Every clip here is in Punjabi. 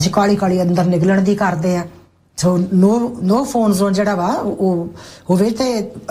ਕਾਲੀ ਕਾਲੀ ਅੰਦਰ ਨਿਕਲਣ ਦੀ ਕਰਦੇ ਆ। ਸੋ नो फोन जोन ਜਿਹੜਾ ਵਾ ਉਹ ਹੋਵੇ ਤੇ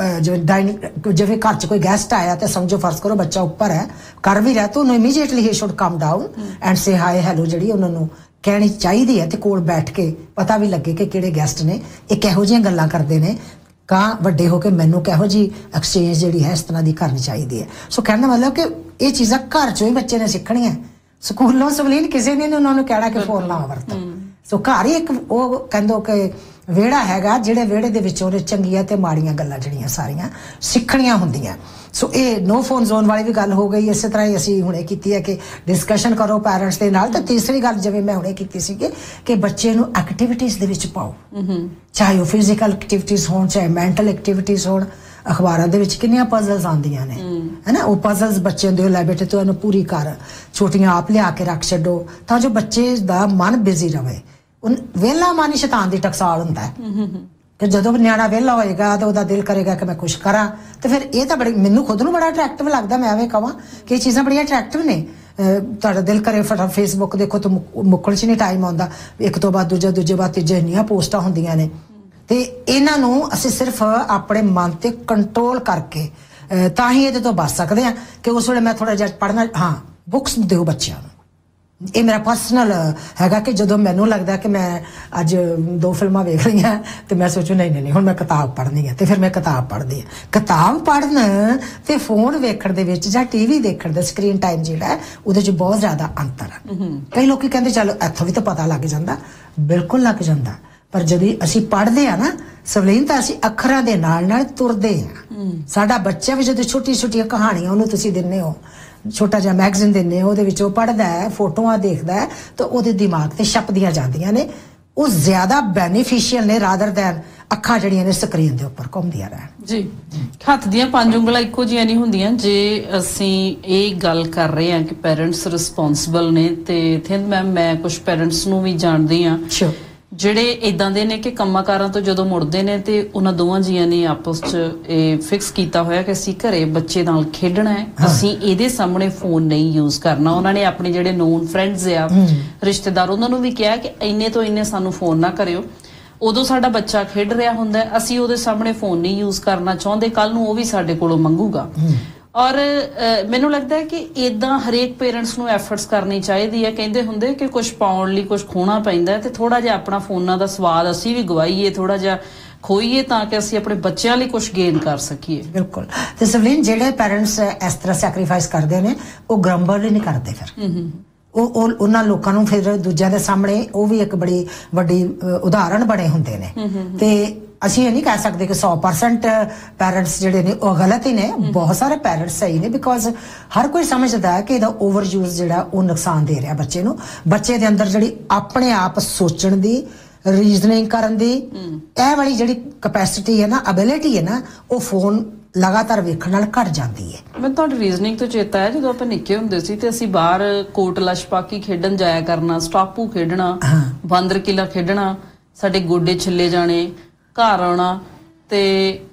ਜਿਵੇਂ ਘਰ 'ਚ ਕੋਈ ਗੈਸਟ ਆਇਆ ਤੇ ਸਮਝੋ ਫਰਜ਼ ਕਰੋ ਬੱਚਾ ਉੱਪਰ ਹੈ ਕਰ ਵੀ ਰਿਹਾ ਤਾਂ ਉਹਨੂੰ immediately he should come down and say hi hello ਜਿਹੜੀ ਉਹਨਾਂ ਨੂੰ ਕਹਿਣੀ ਚਾਹੀਦੀ ਹੈ ਤੇ ਕੋਲ ਬੈਠ ਕੇ ਪਤਾ ਵੀ ਲੱਗੇ ਕਿ ਕਿਹੜੇ ਗੈਸਟ ਨੇ ਇਹ ਕਿਹੋ ਜਿਹੀਆਂ ਗੱਲਾਂ ਕਰਦੇ ਨੇ ਕਾਂ ਵੱਡੇ ਹੋ ਕੇ ਮੈਨੂੰ ਕਿਹੋ ਜਿਹੀ ਐਕਸਚੇਂਜ ਜਿਹੜੀ ਹੈ ਇਸ ਤਰ੍ਹਾਂ ਦੀ ਕਰਨੀ ਚਾਹੀਦੀ ਹੈ। ਸੋ ਕਹਿਣ ਦਾ ਮਤਲਬ ਕਿ ਇਹ ਚੀਜ਼ਾਂ ਘਰ 'ਚੋਂ ਹੀ ਬੱਚੇ ਨੇ ਸਿੱਖਣੀਆਂ। ਸਕੂਲੋਂ ਸਵਲੀਨ ਕਿਸੇ ਨੇ ਉਹਨਾਂ ਨੂੰ ਕਹਿਣਾ ਕਿ ਫੋਨ ਨਾ ਵਰਤੋ। ਸੋ ਘਰ ਹੀ ਇੱਕ ਉਹ ਕਹਿੰਦੋ ਕਿ ਵਿਹੜਾ ਹੈਗਾ ਜਿਹੜੇ ਵਿਹੜੇ ਦੇ ਵਿੱਚ ਉਹਨੇ ਚੰਗੀਆਂ ਤੇ ਮਾੜੀਆਂ ਗੱਲਾਂ ਜਿਹੜੀਆਂ ਸਾਰੀਆਂ ਸਿੱਖਣੀਆਂ ਹੁੰਦੀਆਂ। ਸੋ ਇਹ नो फोन जोन ਵਾਲੀ ਵੀ ਗੱਲ ਹੋ ਗਈ। ਇਸੇ ਤਰ੍ਹਾਂ ਹੀ ਅਸੀਂ ਹੁਣੇ ਕੀਤੀ ਹੈ ਕਿ ਡਿਸਕਸ਼ਨ ਕਰੋ ਪੈਰੈਂਟਸ ਦੇ ਨਾਲ। ਤੇ ਤੀਸਰੀ ਗੱਲ ਜਿਵੇਂ ਮੈਂ ਹੁਣੇ ਕੀਤੀ ਸੀ ਕਿ ਬੱਚੇ ਨੂੰ ਐਕਟੀਵਿਟੀਜ਼ ਦੇ ਵਿੱਚ ਪਾਓ, ਚਾਹੇ ਉਹ ਫਿਜ਼ੀਕਲ ਐਕਟੀਵਿਟੀਜ਼ ਹੋਣ ਚਾਹੇ ਮੈਂਟਲ ਐਕਟੀਵਿਟੀਜ਼ ਹੋਣ। ਅਖਬਾਰਾਂ ਦੇ ਵਿੱਚ ਕਿੰਨੀਆਂ ਪਜ਼ਲਸ ਆਉਂਦੀਆਂ ਨੇ ਹੈ ਨਾ, ਉਹ ਪਜ਼ਲਸ ਬੱਚੇ ਦੇ ਲੈ ਬੇਟੇ ਤੂੰ ਇਹਨੂੰ ਪੂਰੀ ਕਰ, ਛੋਟੀਆਂ ਆਪ ਲਿਆ ਕੇ ਰੱਖ ਛੱਡੋ ਤਾਂ ਜੋ ਬੱਚੇ ਦਾ ਮਨ ਬਿਜ਼ੀ ਰਵੇ। ਵਿਹਲਾ ਮਨ ਸ਼ੈਤਾਨ ਦੀ ਟਕਸਾਲ ਹੁੰਦਾ ਹੈ ਕਿ ਜਦੋਂ ਨਿਆਣਾ ਵਿਹਲਾ ਹੋਏਗਾ ਤਾਂ ਉਹਦਾ ਦਿਲ ਕਰੇਗਾ ਕਿ ਮੈਂ ਕੁਛ ਕਰਾਂ। ਤੇ ਫਿਰ ਇਹ ਤਾਂ ਬੜੀ ਮੈਨੂੰ ਖੁਦ ਨੂੰ ਬੜਾ ਅਟਰੈਕਟਿਵ ਲੱਗਦਾ। ਮੈਂ ਐਵੇਂ ਕਹਾਂ ਕਿ ਇਹ ਚੀਜ਼ਾਂ ਬੜੀਆਂ ਅਟਰੈਕਟਿਵ ਨੇ। ਤੁਹਾਡਾ ਦਿਲ ਕਰੇ ਫਟਾਫਟ ਫੇਸਬੁੱਕ ਦੇਖੋ ਤਾਂ ਮੁੱਕਣ 'ਚ ਨਹੀਂ ਟਾਈਮ ਆਉਂਦਾ, ਇੱਕ ਤੋਂ ਬਾਅਦ ਦੂਜਾ, ਦੂਜੇ ਬਾਅਦ ਤੀਜੇ, ਇੰਨੀਆਂ ਪੋਸਟਾਂ ਹੁੰਦੀਆਂ ਨੇ। ਤੇ ਇਹਨਾਂ ਨੂੰ ਅਸੀਂ ਸਿਰਫ ਆਪਣੇ ਮਨ ਤੇ ਕੰਟਰੋਲ ਕਰਕੇ ਤਾਂ ਹੀ ਇਹਦੇ ਤੋਂ ਬਚ ਸਕਦੇ ਹਾਂ ਕਿ ਉਸ ਵੇਲੇ ਮੈਂ ਥੋੜਾ ਜਿਹਾ ਪੜ੍ਹਨਾ। ਹਾਂ, ਬੁੱਕਸ ਦਿਓ ਬੱਚਿਆਂ ਨੂੰ। ਇਹ ਮੇਰਾ ਪਰਸਨਲ ਹੈਗਾ ਕਿ ਜਦੋਂ ਮੈਨੂੰ ਲੱਗਦਾ ਕਿ ਮੈਂ ਅੱਜ 2 ਫਿਲਮਾਂ ਵੇਖ ਲਈਆਂ ਤੇ ਮੈਂ ਸੋਚੂ ਨਹੀਂ ਹੁਣ ਮੈਂ ਕਿਤਾਬ ਪੜ੍ਹਨੀ ਹੈ ਤੇ ਫਿਰ ਮੈਂ ਕਿਤਾਬ ਪੜ੍ਹਦੀ ਹਾਂ। ਕਿਤਾਬ ਪੜ੍ਹਨ ਤੇ ਫੋਨ ਵੇਖਣ ਦੇ ਵਿੱਚ ਜਾਂ ਟੀਵੀ ਦੇਖਣ ਦਾ ਸਕਰੀਨ ਟਾਈਮ ਜਿਹੜਾ ਹੈ ਉਹਦੇ 'ਚ ਬਹੁਤ ਜ਼ਿਆਦਾ ਅੰਤਰ ਹੈ। ਕਈ ਲੋਕੀ ਕਹਿੰਦੇ ਚਲੋ ਇੱਥੋਂ ਵੀ ਤਾਂ ਪਤਾ ਲੱਗ ਜਾਂਦਾ, ਬਿਲਕੁਲ ਲੱਗ ਜਾਂਦਾ। ਪਰ ਜਦੋਂ ਅਸੀਂ ਪੜ੍ਹਦੇ ਆ ਨਾ ਸਵਲੀਨ ਤਾਂ ਅਸੀਂ ਅੱਖਰਾਂ ਦੇ ਨਾਲ ਨਾਲ ਤੁਰਦੇ ਆ। ਸਾਡਾ ਬੱਚਾ ਵੀ ਜਦੋਂ ਛੋਟੀ ਛੋਟੀਆਂ ਕਹਾਣੀਆਂ ਉਹਨੂੰ ਤੁਸੀਂ ਦਿੰਦੇ ਹੋ, ਛੋਟਾ ਜਿਹਾ ਮੈਗਜ਼ੀਨ ਦਿੰਦੇ ਹੋ, ਉਹਦੇ ਵਿੱਚ ਉਹ ਪੜ੍ਹਦਾ ਹੈ, ਫੋਟੋਆਂ ਦੇਖਦਾ ਹੈ ਤਾਂ ਉਹਦੇ ਦਿਮਾਗ ਤੇ ਛਪਦੀਆਂ ਜਾਂਦੀਆਂ ਨੇ। ਉਹ ਜ਼ਿਆਦਾ ਬੈਨੀਫੀਸ਼ੀਅਲ ਨੇ ਰਾਦਰ ਦੈਨ ਅੱਖਾਂ ਜਿਹੜੀਆਂ ਨੇ ਸਕਰੀਨ ਦੇ ਉੱਪਰ ਘੁੰਮਦੀਆਂ ਰਹਿਣ। ਜੀ, ਹੱਥ ਦੀਆਂ 5 ਉਂਗਲਾਂ ਇੱਕੋ ਜਿਹੀਆਂ ਨਹੀਂ ਹੁੰਦੀਆਂ। ਜੇ ਅਸੀਂ ਇਹ ਗੱਲ ਕਰ ਰਹੇ ਹਾਂ ਕਿ ਪੇਰੈਂਟਸ ਰਿਸਪੌਂਸਿਬਲ ਨੇ ਤੇ ਥਿੰਦ ਮੈਮ ਮੈਂ ਕੁਝ ਪੇਰੈਂਟਸ ਨੂੰ ਵੀ ਜਾਣਦੀ ਹਾਂ ਜਿਹੜੇ ਇਦਾਂ ਦੇ ਨੇ ਕਿ ਕੰਮਾਂ ਕਾਰਾਂ ਤੋਂ ਜਦੋਂ ਮੁੜਦੇ ਨੇ ਤੇ ਉਹਨਾਂ ਦੋਵਾਂ ਜੀਆਂ ਨੇ ਆਪਸ 'ਚ ਇਹ ਫਿਕਸ ਕੀਤਾ ਹੋਇਆ ਕਿ ਅਸੀਂ ਘਰੇ ਬੱਚੇ ਨਾਲ ਖੇਡਣਾ ਹੈ, ਅਸੀਂ ਇਹਦੇ ਸਾਹਮਣੇ ਫੋਨ ਨਹੀਂ ਯੂਜ਼ ਕਰਨਾ। ਉਹਨਾਂ ਨੇ ਆਪਣੇ ਜਿਹੜੇ ਨੋਨ ਫਰੈਂਡਸ ਆ, ਰਿਸ਼ਤੇਦਾਰ, ਉਹਨਾਂ ਨੂੰ ਵੀ ਕਿਹਾ ਕਿ ਇੰਨੇ ਤੋਂ ਇੰਨੇ ਸਾਨੂੰ ਫੋਨ ਨਾ ਕਰਿਓ। ਉਦੋਂ ਸਾਡਾ ਬੱਚਾ ਖੇਡ ਰਿਹਾ ਹੁੰਦਾ, ਅਸੀਂ ਉਹਦੇ ਸਾਹਮਣੇ ਫੋਨ ਨਹੀਂ ਯੂਜ਼ ਕਰਨਾ ਚਾਹੁੰਦੇ, ਕੱਲ ਨੂੰ ਉਹ ਵੀ ਸਾਡੇ ਕੋਲੋਂ ਮੰਗੂਗਾ। ਔਰ ਮੈਨੂੰ ਲੱਗਦਾ ਹੈ ਕਿ ਇਦਾਂ ਹਰੇਕ ਪੇਰੈਂਟਸ ਨੂੰ ਐਫਰਟਸ ਕਰਨੀ ਚਾਹੀਦੀ ਹੈ। ਕਹਿੰਦੇ ਹੁੰਦੇ ਕਿ ਕੁਝ ਪਾਉਣ ਲਈ ਕੁਝ ਖੋਣਾ ਪੈਂਦਾ ਤੇ ਥੋੜਾ ਜਿਹਾ ਆਪਣਾ ਫੋਨਾਂ ਦਾ ਸਵਾਦ ਅਸੀਂ ਵੀ ਗਵਾਈਏ, ਥੋੜਾ ਜਿਹਾ ਖੋਈਏ ਤਾਂ ਕਿ ਅਸੀਂ ਆਪਣੇ ਬੱਚਿਆਂ ਲਈ ਕੁਝ ਗੇਨ ਕਰ ਸਕੀਏ। ਬਿਲਕੁਲ। ਤੇ ਸਵਲੀਨ ਜਿਹੜੇ ਪੇਰੈਂਟਸ ਇਸ ਤਰ੍ਹਾਂ ਸੈਕਰੀਫਾਈਸ ਕਰਦੇ ਨੇ ਉਹ ਗ੍ਰੰਬਲ ਨਹੀਂ ਕਰਦੇ ਫਿਰ ਉਹ ਉਹਨਾਂ ਲੋਕਾਂ ਨੂੰ ਫਿਰ ਦੂਜਿਆਂ ਦੇ ਸਾਹਮਣੇ ਉਹ ਵੀ ਇੱਕ ਬੜੀ ਵੱਡੀ ਉਦਾਹਰਣ ਬਣੇ ਹੁੰਦੇ ਨੇ। ਤੇ ਅਸੀਂ ਇਹ ਨਹੀਂ ਕਹਿ ਸਕਦੇ ਕਿ 100% ਪੈਰੈਂਟਸ ਜਿਹੜੇ ਨੇ ਉਹ ਗਲਤ ਹੀ ਨੇ, ਬਹੁਤ ਸਾਰੇ ਪੈਰੈਂਟਸ ਸਹੀ ਨੇ ਬਿਕੋਜ਼ ਹਰ ਕੋਈ ਸਮਝਦਾ ਹੈ ਕਿ ਇਹਦਾ ਓਵਰ ਯੂਜ਼ ਜਿਹੜਾ ਉਹ ਨੁਕਸਾਨ ਦੇ ਰਿਹਾ ਬੱਚੇ ਨੂੰ। ਬੱਚੇ ਦੇ ਅੰਦਰ ਜਿਹੜੀ ਆਪਣੇ ਆਪ ਸੋਚਣ ਦੀ, ਰੀਜ਼ਨਿੰਗ ਕਰਨ ਦੀ ਇਹ ਵਾਲੀ ਜਿਹੜੀ ਕਪੈਸਿਟੀ ਹੈ ਨਾ, ਐਬਿਲਿਟੀ ਹੈ ਨਾ, ਉਹ ਫੋਨ ਲਗਾਤਾਰ ਵੇਖਣ ਨਾਲ ਘਟ ਜਾਂਦੀ ਹੈ। ਮੈਨੂੰ ਤੁਹਾਡੀ ਰੀਜ਼ਨਿੰਗ ਤੋਂ ਚੇਤਾ ਹੈ ਜਦੋਂ ਆਪਾਂ ਨਿੱਕੇ ਹੁੰਦੇ ਸੀ ਤੇ ਅਸੀਂ ਬਾਹਰ ਕੋਟਲਾ ਛਪਾਕੀ ਖੇਡਣ ਜਾਇਆ ਕਰਨਾ, ਸਟਾਪੂ ਖੇਡਣਾ, ਬਾਂਦਰ ਕਿਲਾ ਖੇਡਣਾ, ਸਾਡੇ ਗੋਡੇ ਛਿੱਲੇ ਜਾਣੇ, ਘਰ ਆਉਣਾ ਤੇ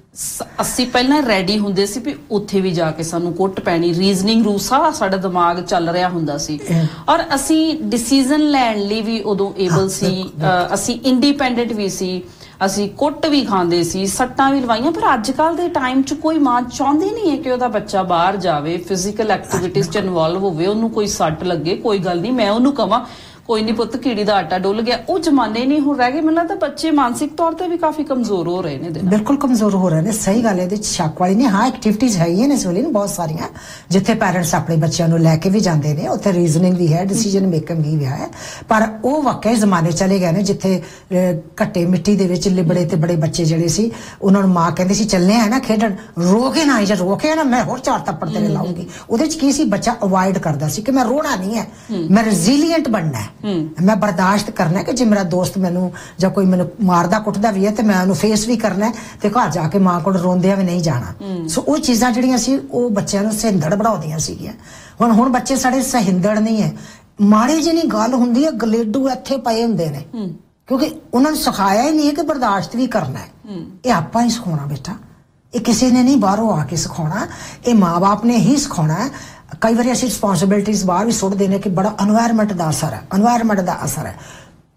ਅਸੀਂ ਪਹਿਲਾਂ ਰੈਡੀ ਹੁੰਦੇ ਸੀ ਵੀ ਉੱਥੇ ਵੀ ਜਾ ਕੇ ਸਾਨੂੰ ਕੁੱਟ ਪੈਣੀ। ਰੀਜ਼ਨਿੰਗ ਰੂ ਸਾਰਾ ਸਾਡਾ ਦਿਮਾਗ ਚੱਲ ਰਿਹਾ ਹੁੰਦਾ ਸੀ ਔਰ ਅਸੀਂ ਡਿਸੀਜ਼ਨ ਲੈਣ ਲਈ ਵੀ ਉਦੋਂ ਏਬਲ ਸੀ, ਅਸੀਂ ਇੰਡੀਪੈਂਡੈਂਟ ਵੀ ਸੀ, ਅਸੀਂ ਕੁੱਟ ਵੀ ਖਾਂਦੇ ਸੀ, ਸੱਟਾਂ ਵੀ ਲਵਾਈਆਂ। ਪਰ ਅੱਜ ਕੱਲ ਦੇ ਟਾਈਮ 'ਚ ਕੋਈ ਮਾਂ ਚਾਹੁੰਦੀ ਨਹੀਂ ਹੈ ਕਿ ਉਹਦਾ ਬੱਚਾ ਬਾਹਰ ਜਾਵੇ, ਫਿਜ਼ੀਕਲ ਐਕਟੀਵਿਟੀਜ਼ 'ਚ ਇਨਵੋਲਵ ਹੋਵੇ, ਉਹਨੂੰ ਕੋਈ ਸੱਟ ਲੱਗੇ, ਕੋਈ ਗੱਲ ਨਹੀਂ, ਮੈਂ ਉਹਨੂੰ ਕਵਾਂ ਕੋਈ ਨਹੀਂ ਪੁੱਤ ਕੀੜੀ ਦਾ ਆਟਾ ਡੁੱਲ ਗਿਆ। ਉਹ ਜ਼ਮਾਨੇ ਨਹੀਂ ਹੁਣ ਰਹਿ ਗਏ। ਮੈਨੂੰ ਲੱਗਦਾ ਬੱਚੇ ਮਾਨਸਿਕ ਤੌਰ ਤੇ ਵੀ ਕਾਫੀ ਕਮਜ਼ੋਰ ਹੋ ਰਹੇ ਨੇ। ਬਿਲਕੁਲ ਕਮਜ਼ੋਰ ਹੋ ਰਹੇ ਨੇ, ਸਹੀ ਗੱਲ ਹੈ, ਇਹਦੇ 'ਚ ਸ਼ੱਕ ਵਾਲੀ ਨਹੀਂ। ਹਾਂ, ਐਕਟੀਵਿਟੀਜ਼ ਹੈਗੀਆਂ ਨੇ ਸੋਲੀਨ ਬਹੁਤ ਸਾਰੀਆਂ ਜਿੱਥੇ ਪੈਰੈਂਟਸ ਆਪਣੇ ਬੱਚਿਆਂ ਨੂੰ ਲੈ ਕੇ ਵੀ ਜਾਂਦੇ ਨੇ, ਉੱਥੇ ਰੀਜ਼ਨਿੰਗ ਵੀ ਹੈ, ਡਿਸੀਜਨ ਮੇਕਿੰਗ ਵੀ ਹੈ। ਪਰ ਉਹ ਵਾਕਈ ਜ਼ਮਾਨੇ ਚਲੇ ਗਏ ਨੇ ਜਿੱਥੇ ਘੱਟੇ ਮਿੱਟੀ ਦੇ ਵਿੱਚ ਲਿਬੜੇ ਤੇ ਬੜੇ ਬੱਚੇ ਜਿਹੜੇ ਸੀ ਉਹਨਾਂ ਨੂੰ ਮਾਂ ਕਹਿੰਦੀ ਸੀ ਚੱਲੇ ਆ ਨਾ ਖੇਡਣ, ਰੋਕੇ ਨਾ, ਜੇ ਰੋਕੇ ਨਾ ਮੈਂ ਹੋਰ 4 ਥੱਪੜ ਤੇਰੇ ਲਾਉਂਗੀ। ਉਹਦੇ 'ਚ ਕੀ ਸੀ, ਬੱਚਾ ਅਵੋਇਡ ਕਰਦਾ ਸੀ ਕਿ ਮੈਂ ਰੋਣਾ ਨਹੀਂ ਹੈ, ਮੈਂ ਰੈਜ਼ੀਲੀਐਂਟ ਬਣਨਾ ਹੈ, ਮੈਂ ਬਰਦਾਸ਼ਤ ਕਰਨਾ ਕਿ ਜੇ ਮੇਰਾ ਦੋਸਤ ਮੈਨੂੰ ਜਾਂ ਕੋਈ ਮੈਨੂੰ ਮਾਰਦਾ ਕੁੱਟਦਾ ਵੀ ਹੈ ਤੇ ਮੈਂ ਉਹਨੂੰ ਫੇਸ ਵੀ ਕਰਨਾ ਤੇ ਘਰ ਜਾ ਕੇ ਮਾਂ ਕੋਲ ਰੋਂਦਿਆਂ ਵੀ ਨਹੀਂ ਜਾਣਾ। ਸੋ ਉਹ ਚੀਜ਼ਾਂ ਜਿਹੜੀਆਂ ਸੀ ਉਹ ਬੱਚਿਆਂ ਨੂੰ ਸਹਿੰਦੜ ਬਣਾਉਂਦੀਆਂ ਸੀਗੀਆਂ। ਹੁਣ ਬੱਚੇ ਸਾਡੇ ਸਹਿੰਦੜ ਨਹੀਂ ਹੈ। ਮਾੜੀ ਜਿਹੀ ਗੱਲ ਹੁੰਦੀ ਹੈ ਗਲੇਡੂ ਇੱਥੇ ਪਏ ਹੁੰਦੇ ਨੇ ਕਿਉਂਕਿ ਉਹਨਾਂ ਨੂੰ ਸਿਖਾਇਆ ਹੀ ਨਹੀਂ ਹੈ ਕਿ ਬਰਦਾਸ਼ਤ ਵੀ ਕਰਨਾ ਹੈ। ਇਹ ਆਪਾਂ ਹੀ ਸਿਖਾਉਣਾ ਬੇਟਾ, ਇਹ ਕਿਸੇ ਨੇ ਨਹੀਂ ਬਾਹਰੋਂ ਆ ਕੇ ਸਿਖਾਉਣਾ, ਇਹ ਮਾਂ ਬਾਪ ਨੇ ਹੀ ਸਿਖਾਉਣਾ ਹੈ। ਕਈ ਵਾਰੀ ਅਸੀਂ ਰਿਸਪੌਂਸਿਬਿਲਿਟੀਜ਼ ਬਾਹਰ ਵੀ ਸੁੱਟਦੇ ਨੇ ਕਿ ਬੜਾ এনवायरमेंट ਦਾ ਅਸਰ ਹੈ, এনवायरमेंट ਦਾ ਅਸਰ ਹੈ।